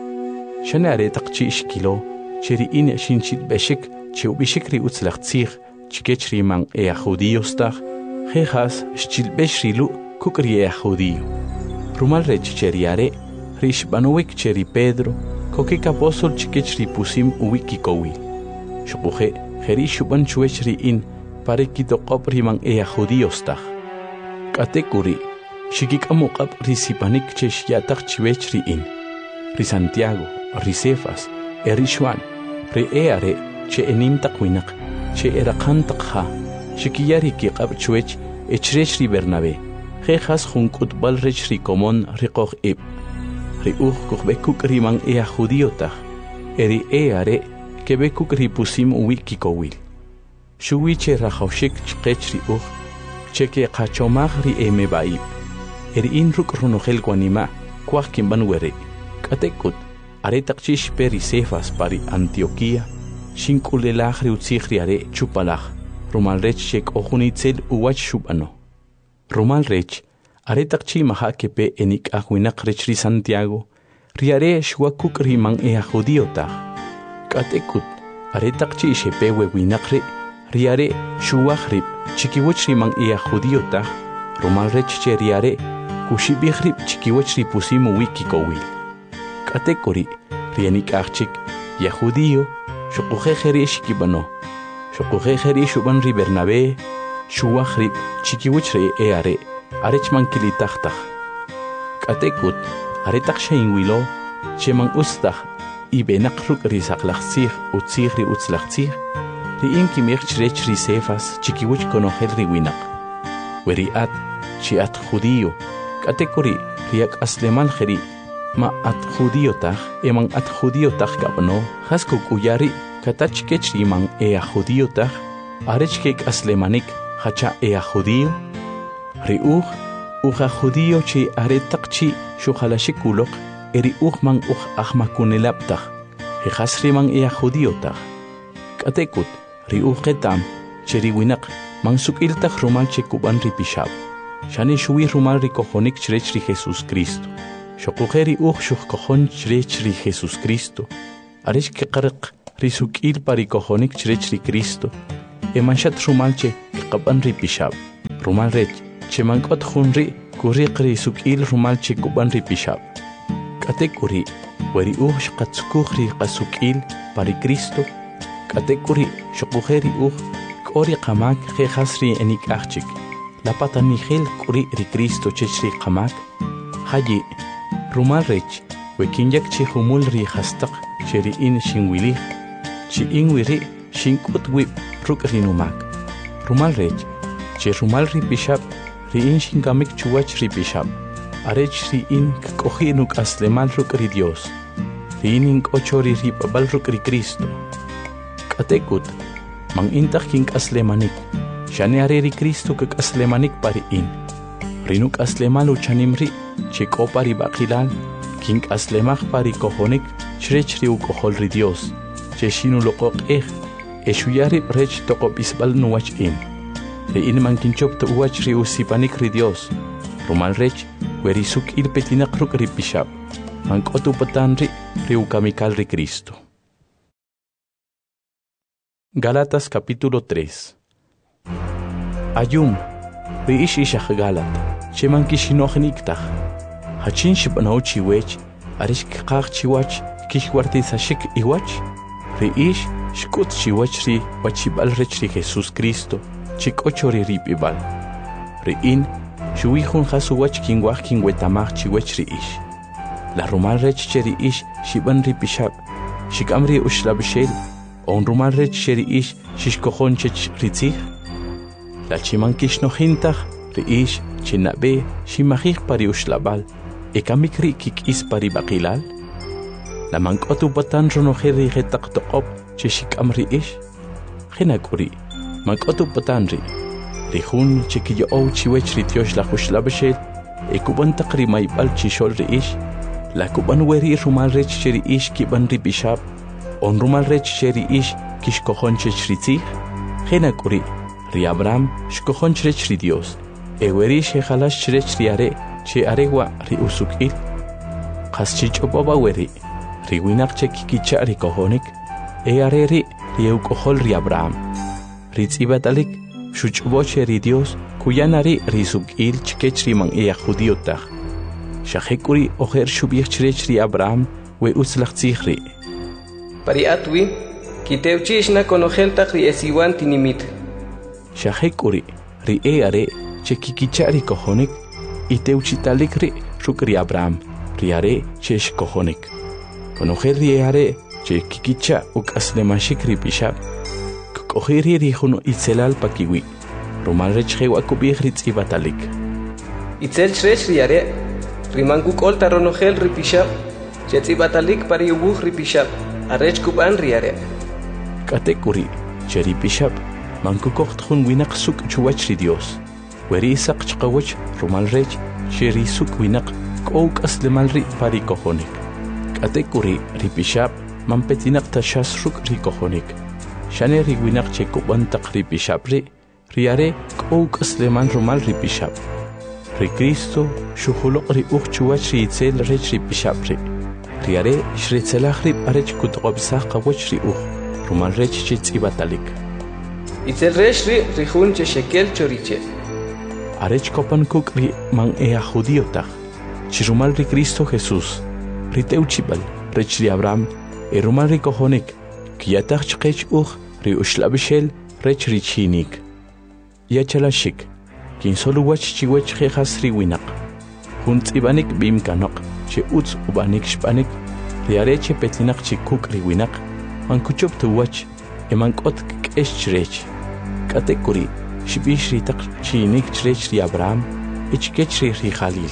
shane aretaqchi shkilo cheri in shinchit beshik che ubishikri utzlaqsih chikechri man ea judíostach, jejas shchilbeshrilu kukri ea judío. Rumal recheriare, rishbanuik cheri Pedro, kokik apostol chikechri pusim uwikikowi. Shukuje, jerishuban chuechri in, parekitokopri man ea judíostach. Katekuri, shikik amukap risipanik cheshiatach chuechri in. Ri Santiago, ri Cefas, erishuan, ri eare, che enim takwinak. Che era kantakha, shikiyari ki qabchuech, echrechri Bernabé, jejas junkut balrechri komon rikoch ib. Riuch kuchbekuk riman ea judiotach, eri eare, kebekuk ripusim uwikikowil. Shuwi che rajoshik chkechri uch, cheke kachomach ri emebaib. Eri inruk runogel guanima, kwach kimban were. Katekut, aretakchish peri Cefas pari Antioquía, shinkulelach riutzihri are chupalach, rumal rech shek ojunitzel uwach shubano. Rumal rech, aretakchi maha kepe enik ahuinak rechri Santiago, riare shwakuk riman ea judiotach. Katekut, aretakchi shepe wewinakre, riare shuwachrib, chikiwach riman ea judiotach, rumal rech che riare, kushibichrib chikiwach ripusimu wikikowil. Katekuri, rianik achik, ya judío, shukuje jeri shikibano, shukuje jeri shuban ri Bernabé, shuwachrib, chikiwachre eare, arechman kilitachtach. Katekut, aretak sheinwilo, cheman ustach, ibenakruk risaqlachsih, utzih ri utzlachsih, ri inkimich chrech ri Cefas, chikiwach konogel ri winak. Weri at, chi at judío, katekuri, riak asleman jeri, ma at judiotach, eman at judiotach gabano, haskuk uyari, katachkech riman ea judiotach, arechkek aslemanik, hacha ea judío, riuch, uja judío chi aretakchi shuhalashikulok, eri uchman uch ahmakunelaptach, hejas riman ea judiotach. Katekut, riuch ketam, cheri winak, mansukiltach rumal chekuban ripishab, shane shui rumal rikohonik chrech ri Jesus Cristo. Shokujeri uch shuk kohon chrech ri Jesus Cristo, arish ke qarq risuk'il parikojonik chrech ri Cristo emanshat rumal che qapan ri pishab rumal rech che mank'ot jun ri kuriq risuk'il rumal che kuban ri pishab k'ate kuri weri uj xqatzukuj ri qasuk'il pari Cristo k'ate kuri xoquje ri uj k'ori qamak jejas ri enik'ajchik lapatanijel k'uri ri Cristo chech ri qamak hayi rumal rech wekinyak chi humul ri hastaq che ri in xinwilij chi in wiri xink'ut wib ruk' ri numak rumal rech che rumal ri pixab ri in xinkamik chuwach ri pixab arech ri in kk'oji nuk'aslemal ruk' ri Dios ri in ink'ocho ri rib'ab'al ruk' ri Cristo k'ate k'ut man intaq kink'aslemanik xane are ri Cristo k'aslemanik pari in ri nuk'aslemal uchanim ri che k'o pari b'aqilal kink'aslemaj pari kojonik chrech ri uk'ojol ri Dios che xinuloqoq ej e xuyarib rech toqop'isb'al nuwach in ri in man kinchop tu'wach ri usipanik ri Dios rumal rech we ri suk'il petinaq ruk' ri pixab man k'ot upatan ri ri ukamikal ri Cristo. Gálatas capítulo tres. Ayum ri ix ixaj Gálat che man kixinojniktaj hachin xib'anaw chiwech arix kqaj chiwach kixwartisashik iwach ri ix xk'ut chiwach ri wachib'al rech ri Jesús Cristo chi k'ocho ri rib'ib'al ri in xuwi jun jasuwach kinwaj kinwetamaj chiwech ri ix la rumal rech che ri ix xib'an ri pixab xik'am ri uxlab'xel on rumal rech che ri ix xixkojon chech ri tzij la chiman kixnojintaj ri ix che nab'e ximajij pari uxlab'al ekamik ri kik'is pari b'aqilal la man k'ot upatan ronojel ri jetaq toq'ob che xik'am ri ix jena k'uri man k'ot upatan ri ri jun che kiyo'ow chiwech ri tiox la uxlab'xel e kub'an taq ri mayb'al chixol ri ix la kub'an weri rumal rech che ri ix kib'an ri pixab on rumal rech che ri ix kixkojon chech ri tzij jena k'uri ri Abraham xkojon chrech ri Dios e weri xejalax chrech ri are che arewa ri usuk'il qas chich'ob'oba weri ri winaq che kikicha' ri kojonik e are ri ri uk'ojol ri Abraham ri tz'ibatalik xuch'bo che ri Dios kuyan ari ri suk'il chkech ri man eya judío taj xajek'uri ojer xub'ij chrech ri Abraham we utz laj tzij ri pari atwi kitewchi ixna konojel taq ri esiwan tinimit xajek'uri ri e are che kikicha' ri kojonik itewchitalik ri ruk' ri Abraham ri are che xkojonik konojel ri e are che kikicha' uk'aslemaxik ri pixab kk'oji ri ri jun itzelal pakiwi rumal rech jewa kub'ij ri tz'ibatalik itzel chrech ri are ri man kuk'ol ta ronojel ri pixab che tz'ibatalik pari ubuj ri pixab arech kub'an ri are k'ate k'uri che ri pixab man kukoqt jun winaq suk' chuwach ri Dios weri isaq chqawach rumal rech che ri suk' winaq k'o uk'aslemal ri pari kojonik k'ate k'uri ri pixab man petinaq taxas ruk' ri kojonik xane ri winaq che kub'an taq ri pixab ri ri are k'o uk'aslemal rumal ri pixab ri Cristo xujuloq ri uj chuwach ri itzel rech ri pixab ri ri are xritzelaj ri b'arech kutq'ob'saj qawach ri uj rumal rech che tz'ibatalik itzel rech ri ri jun che xekel choriche arech kopan kuk ri man eya judío taj chi rumal ri Cristo Jesús ri tewchib'al rech ri Abraham e rumal ri kojonik kiyataj chqech uj ri uxlab'xel rech ri chinik yachalaxik kinsoluwach chiwech jejas ri winaq jun tz'ibanik b'im kanoq che utz ub'anik xb'anik ri are che petinaq chi kuk' ri winaq man kuchop tuwach e man k'ot k'ex chrech k'ate k'uri xib'ix ri taq chinik chrech ri Abraham e chkech ri ri Jalil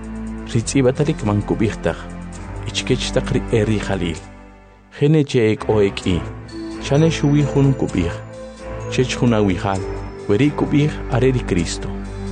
ri tz'ibatalik man kub'ij taj e chkech taq ri e ri Jalil jene che e k'o ek'i xane xuwi jun kub'ij chech jun awijal weri kub'ij are ri Cristo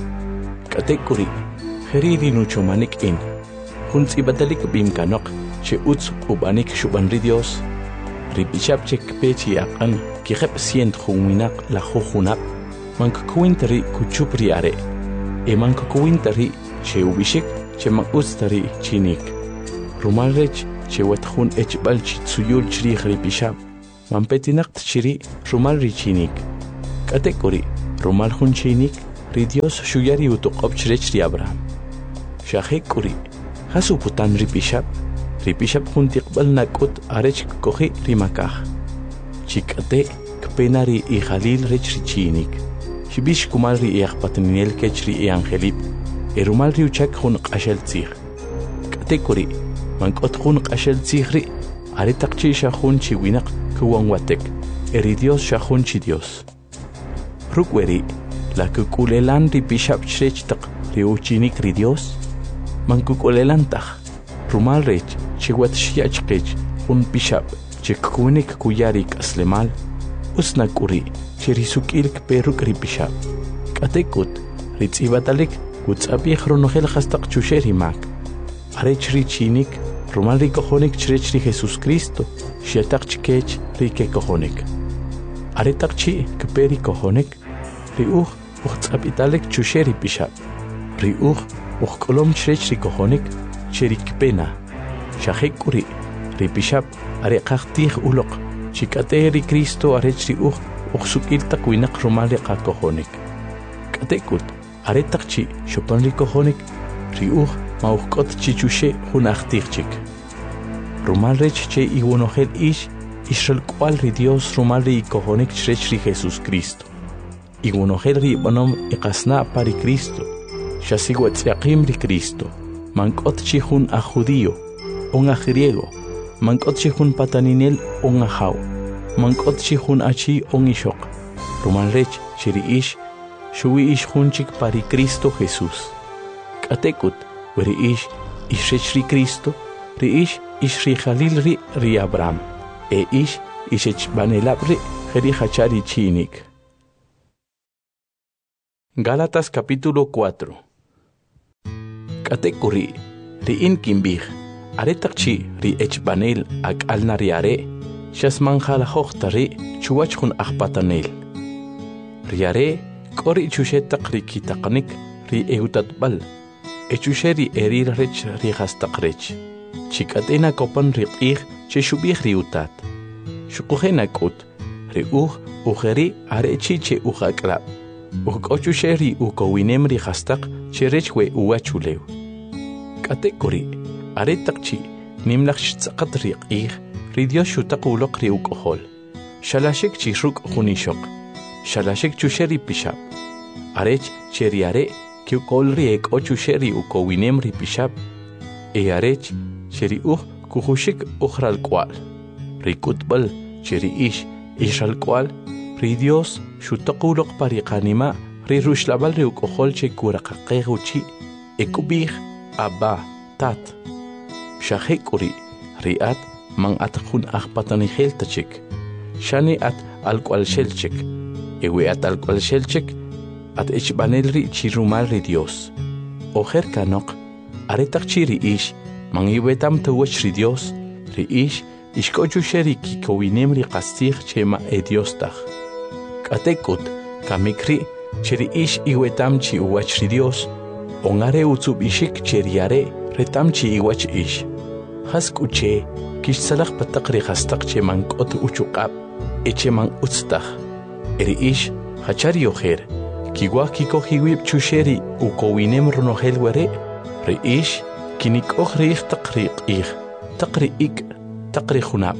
k'ate k'uri jeri ri nuchomanik in jun tz'ibatalik b'im kanoq che utz ub'anik xub'an ri Dios ri pixab che kpe chi aq'an kijeb' cient jun winaq la jujunab man kkuwint ri kuchup ri are e man kkuwint ri che ub'ixik che man utz ta ri chinik rumal rech che wet jun echb'al chi tsuyul chrij ri pixab Mampetinak tchiri rumal richinik. Katekuri rumal hunchinik ri Dios shuyari utuqob chrech ri Abraham. Shahekuri hasu putan ripishab ripishab juntiqbal nakut arech kohi rimakaj. Chikate kpenari i Jalil rech richinik. Shibish kumal ri iaqpatinel kech ri angelip. Erumal ri uchak hun qashel tzig. Katekuri mankot hun qashel tzigri aritaq chi shahun chi winaq kuwan watek. Eri Dios shahun chi Dios. Rukweri la kukulelan ri bishab chrech taq ri uchinik ri Dios. Mankukulelan taj. Rumal rech chiwat shiach kech un bishab chikunik kuyarik aslemal. Usnakuri chirisukilk peruk ri bishab. Katekut ritzibatalik Kutzapie chronogel hastaq chusheri mak. Arech ri chinik, rumal ri kojonik chrech ri Jesus Cristo, shiataq chikech ri ke kojonik. Aretaq chi kperi kojonik, ri uj uchtzapitalek chusheri bishab. Ri uj uxkolom chrech ri kojonik, cheri kpena. Shahekuri, ri bishab areqaqtij uloq, chikate ri Cristo arech ri uj uxukiltaq winaq rumal ri qa kojonik. Katekut aretaq chi shopan ri kojonik ri uj mauqot chi chushe jun ajtiqchik. Rumal rech che iwonojel ish ishral kwal ri Dios rumal ri kojonik chrech ri Jesus Cristo. Iwonojel ri bonom iqasna pari Cristo. Shasiwatziaqim ri Cristo. Mankot chi jun a judío, un a griego. Mankot chi jun pataninel un a jaw. Mankot chi jun a chi un ishok. Rumal rech chiri ish Shuwi ish hunchik pari Cristo Jesús. Katekut, weri ish ishech ri Cristo, ri ish ish ri Jalil ri ri Abraham, e ish ishech banelab ri jeri hachari chinik. Gálatas capítulo cuatro. Katekuri, ri in kimbij, aretakchi ri ech banel ak al nariare, shasman jalajokta ri chuwach hun akpatanel. Riare, Kori chushetaq ri kitaqnik ri eutatbal. Echusheri erir rech ri hastaqrech. Chikatena kopan ri qih che shubih ri utat. Shukuhena kut ri uj ujeri arechi che ujaklab. Ukochusheri ukowinem ri hastaq che rechwe uwachulew. Katekuri aretaqchi nimlaq shtzaqat ri qih ri Dios shutaq uloq ri ukohol. Shalashik chi ruk junishok. Shalashik chusheri pishab. Arech cheriare que kolri ek ochu sheri ukowinem ri pishab. E arech cheri uj kuhushik ujral kwal. Ri kutbal cheri ish ishal kwal. Ri Dios shutaqulok pariqanima ri rushlabal ri ukohol che kuraqaqeguchi. Ekubih abba tat. Shahekuri ri at man atkun akpatani heltachik. Shani at alkwal shelchik. Ewe at alkwal shelchik, at echbanel ri chirumal ri Dios. Ojer kanok, aretak chiri ish, man iwetam tawach ri Dios, ri ish, ishkochu sheri kikowinem ri qastig chema e Dios tach. Katekut, kamikri, chiri ish iwetam chi uwach ri Dios, ongare utsub ishik cheriare, retam chi iwach ish. Hask uche, kish salak patak ri qastag cheman kot uchuqab, echeman utstach. Eri ish, hachari ojer, kiwa kiko hiwib chusheri ukowinem runogel were, ri ish, kinik och riich takriq ich, takri ik, takri junab.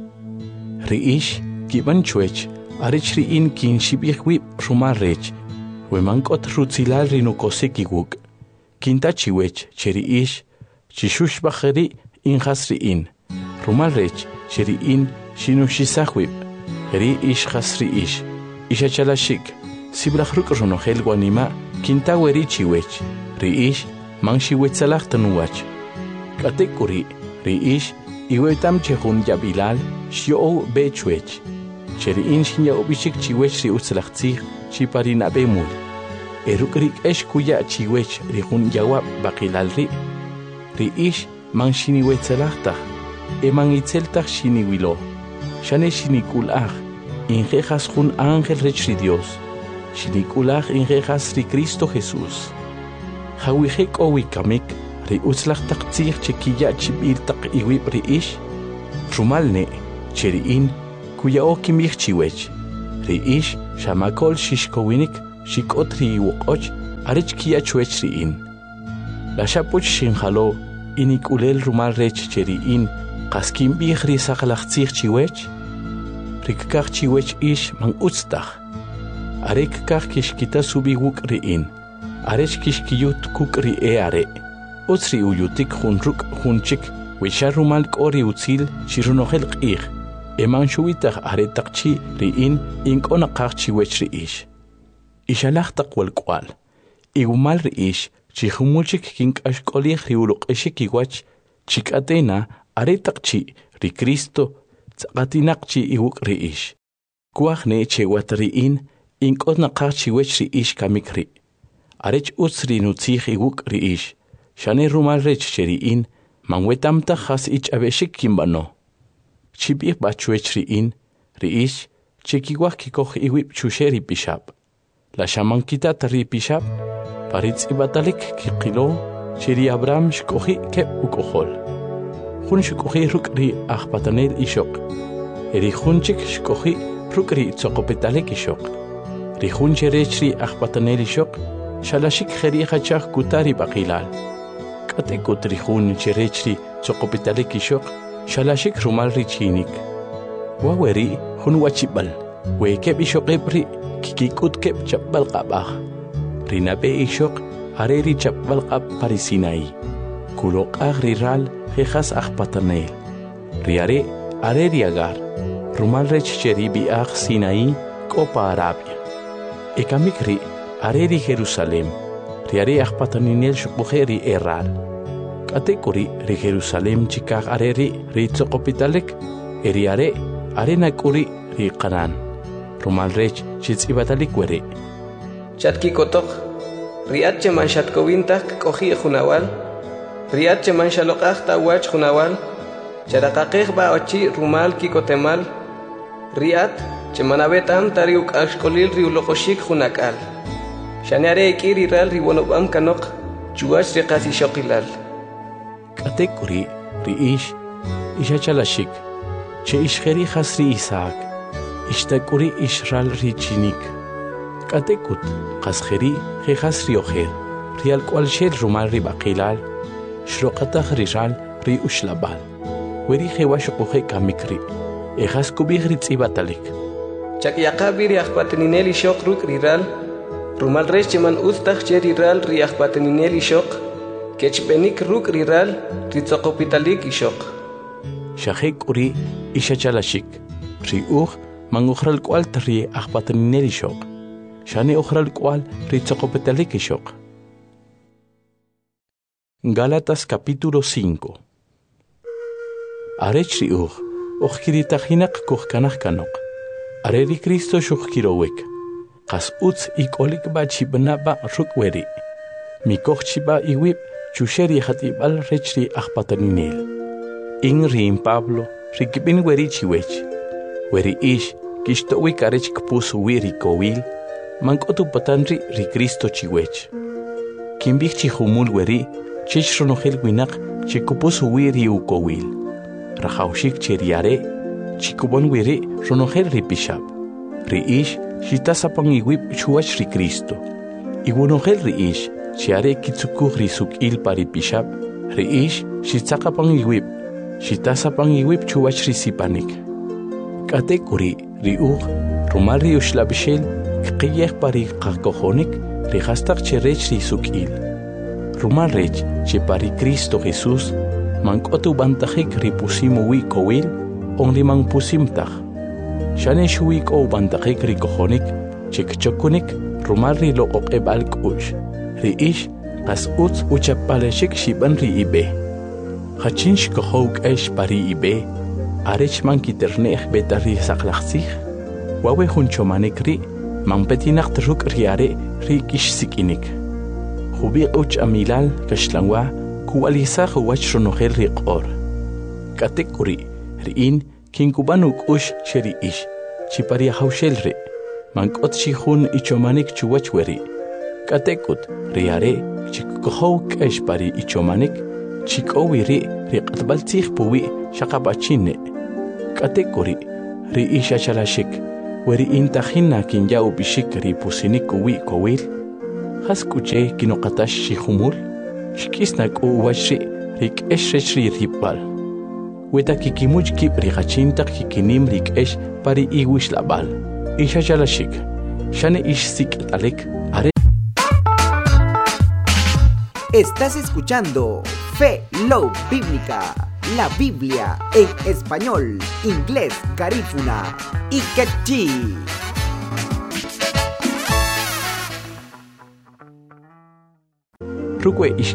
Ri ish, kiban chuech, arich ri in kin shibich wib rumar rech, wemankot rutzilal rinukoseki wuk, kinta chiwech, cheri ish, chishush bacheri in hasri in, rumar rech, cheri in, shinushisahwib, ri ish hasri ish, Isha chalashik, sibrachruk ronogel guanima, kinta weri chiwech, ri ish, man shiwetzalach tanuwach. Katekuri, ri ish, iwetam chehun yabilal, shio be chuech. Cheri in shinya obishik chiwech ri utzalachtzig, chiparina bemul. Erukrik esh kuya chiwech ri hun yawab bakilal ri. Ri ish, man shiniwetzalachtach, e man itzeltach shiniwilo. Shane shinikulach. Ingejas jun ángel rech ri Dios, shinikulach ingejas ri Cristo Jesús. Hawihek owikamik ri utzlach taqtzig chekiya chibil taq iwib ri ish. Rumalne, cheri in, kuyao kimich chiwech. Ri ish shamakol shishkowinik shikotri wokoch arech kia chuech ri in. La shapuch shinjalo inik ulel rumal rech cheri in kaskim bich ri sakalachtzich chiwech. Rikkach chiwech ish mang utstach. Arek kach kishkita subi wuk ri in. Arech kishkiyut kuk ri e are. Utsri uyutik hunruk hunchik wisha rumal kori utzil shirunohel qich. Eman shuitach aretakchi ri in inkona kach chiwech ri ish. Ishalachtak wal kwal. Igumal ri ish chihumulchik kink ashkolich ri uruqeshik iwach chikatena aretakchi ri Cristo tsaqatinaqchi iwuk ri ish. Kuachne chewat ri in inkona kach chiwech ri ish kamikri. Arech utsri nutzich iwuk ri ish. Shane rumal rech cheri in manwetamta khas ich abeshik kimbano. Chibik bachuech ri in ri ish chekiwach kikoch iwip chusheri pishab. La shamankita tari pishab paritz ibatalik kikilo cheri Abraham shkohi kep ukohol. Hun shkohi ruk ri achpatanel ishok. Eri hunchik shkohi ruk ri tsokopetalik ishok. Ri hun cherech ri achpatanel ishok shalashik kheri khachach kutari bakilal. Kate kutri hun cherech ri tsokopetalik ishok shalashik rumal ri chinik. Waweri hun wachibal. We kep ishok ebri kikikut kep chapbal qabah. Rinabe ishok hareri chapbal qab parisinai. Kulok agri ral jejas achpatanel. Riare areri agar. Rumal rech cheri bi ag Sinai kopa Arabia. Ekamikri areri Jerusalem. Riare achpataninel shukbuheri eral. Katekuri ri Jerusalem chikag areri ri tsokopitalik. Eriare arena kuri ri Qanan. Rumal rech chitzibatalik were. Chatki kotok riat cheman shatkowintak kohi junawal. Riat cheman shalokach tawach junawal. Charakakech ba ochi rumal kikotemal. Riat cheman abetam tariuk ashkolil riulokoshik junakal. Shaneare ekiri ral riwonobam kanok chuach riqasi shokilal. Katekuri ri ish ishachalashik. Che ishkheri khasri Isaac. Ishtakuri ishral ri chinik. Katekut qaskheri khasri oher. Rial kwalshel rumal ri baqilal. Shroqatah rijal ri ushlabal. Weri khewash qohe kamikri. Ejas kubigri tsibatalik. Chakyaqabi ri akhpatenineli shok ruk riral. Rumal rech cheman ustach cheri ral ri akhpatenineli shok. Kechbenik ruk riral ri tsokopitalik ishok. Shahek uri ishachalashik. Ri uj mangukhral kwal ri akhpatenineli shok. Shane ukhral kwal ri tsokopitalik ishok. Gálatas capítulo cinco. Arech ri uj ujkiritajinak kuhkanaj kanok. Areri Cristo shuhkirowek. Qas utz ikolik ba chibnaba rukweri. Mikoch chiba iwip chusheri hatibal rech ri akhpataninel. In rin Pablo rikibin weri chiwech. Weri ish kishtowik arech kpus wiri kowil. Mankotu patanri ri Cristo chiwech. Kimbich chihumul weri chish ronohel winak chikupus wiri ukowil. Rajaushik cheriare chikubon wiri ronohel ri pishab. Ri ish shitasapang iwip chuach ri Cristo. Iwunohel ri ish chiare kitsukuh ri sukil pari pishab. Ri ish shitsakapang iwip shitasapang iwip chuach ri sipanik. Katekuri ri uj rumal ri ushlabishel kqiyeh pari qakohonik ri hastak cherech ri sukil. Rumal rech che pari Cristo Jesús mankotu bantajik ri pusimu wi kowil on ri man pusimtaj. Shane shui ko bantajik ri kohonik chikchokunik rumal ri loqoq ebal kush. Ri ish qas utz uchapaleshik shiban ri ibe. Hachinsh kohok esh pari ibe arech man kiterneh betari saqlaxsih. Wawe hunchomanik ri man petinak truk riare ri kish sikinik. Hubi uch amilal kashlanwa kuwalisa huwach ronohel riqor. Katekuri riin kinkubanuk ush sheri ish chipari haushel ri mankot shihun ichomanik chuwach weri. Katekut riare chikukohok esh pari ichomanik chikowiri riqatbal tih puwi shaqabachine. Katekuri ri isha chalashik weri intajina kin ya ubishik ri pusinik uwi kowil haskuche kinoqatash shihumul shkisnak uwashri rik eshri ripal weta kikimuch kip ri hachintak kikinim rik esh pari iwish labal isha chalashik shane ish sik alek are. Estás escuchando Fe Love Bíblica, la Biblia en español, inglés, garífuna y quechí. Rukwe ish